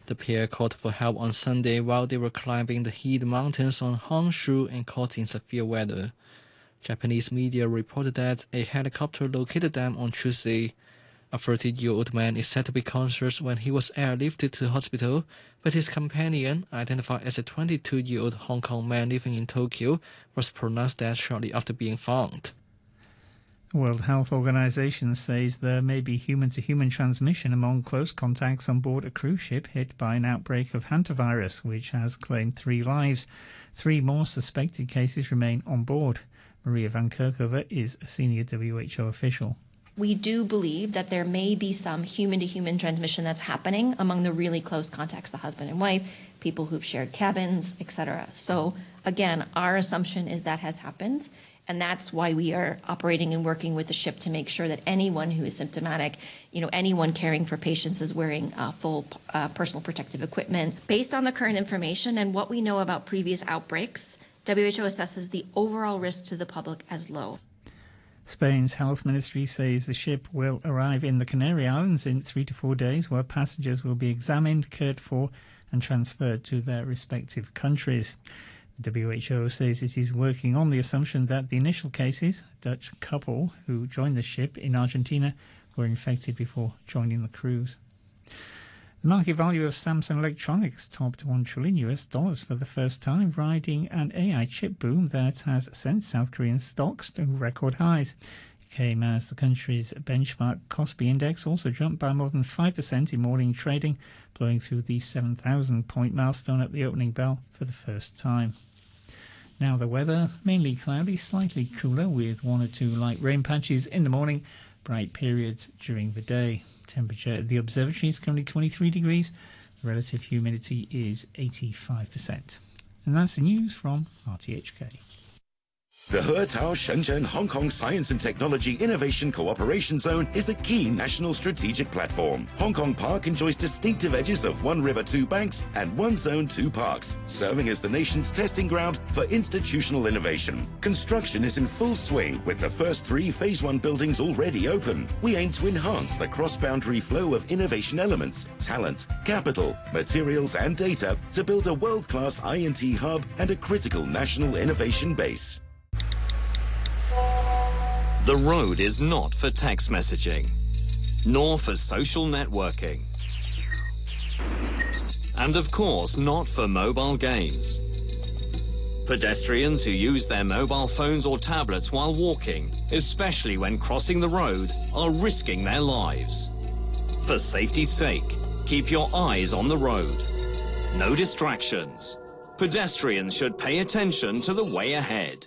The pair called for help on Sunday while they were climbing the Heide Mountains on Honshu and caught in severe weather. Japanese media reported that a helicopter located them on Tuesday. A 30-year-old man is said to be conscious when he was airlifted to the hospital, but his companion, identified as a 22-year-old Hong Kong man living in Tokyo, was pronounced dead shortly after being found. The World Health Organization says there may be human-to-human transmission among close contacts on board a cruise ship hit by an outbreak of hantavirus, which has claimed 3 lives. 3 more suspected cases remain on board. Maria Van Kerkhove is a senior WHO official. We do believe that there may be some human-to-human transmission that's happening among the really close contacts, the husband and wife, people who've shared cabins, etc. So, again, our assumption is that has happened, and that's why we are operating and working with the ship to make sure that anyone who is symptomatic, anyone caring for patients is wearing full personal protective equipment. Based on the current information and what we know about previous outbreaks, WHO assesses the overall risk to the public as low. Spain's health ministry says the ship will arrive in the Canary Islands in 3 to 4 days, where passengers will be examined, cared for and transferred to their respective countries. The WHO says it is working on the assumption that the initial cases, a Dutch couple who joined the ship in Argentina, were infected before joining the cruise. The market value of Samsung Electronics topped $1 trillion for the first time, riding an AI chip boom that has sent South Korean stocks to record highs. It came as the country's benchmark Kospi index also jumped by more than 5% in morning trading, blowing through the 7,000-point milestone at the opening bell for the first time. Now the weather, mainly cloudy, slightly cooler with 1 or 2 light rain patches in the morning, bright periods during the day. Temperature at the observatory is currently 23 degrees. The relative humidity is 85%. And that's the news from RTHK. The Hetao Shenzhen Hong Kong Science and Technology Innovation Cooperation Zone is a key national strategic platform. Hong Kong Park enjoys distinctive edges of 1 river, 2 banks and 1 zone, 2 parks, serving as the nation's testing ground for institutional innovation. Construction is in full swing with the first 3 Phase 1 buildings already open. We aim to enhance the cross-boundary flow of innovation elements, talent, capital, materials and data to build a world-class I&T hub and a critical national innovation base. The road is not for text messaging, nor for social networking, and of course not for mobile games. Pedestrians who use their mobile phones or tablets while walking, especially when crossing the road, are risking their lives. For safety's sake, keep your eyes on the road. No distractions. Pedestrians should pay attention to the way ahead.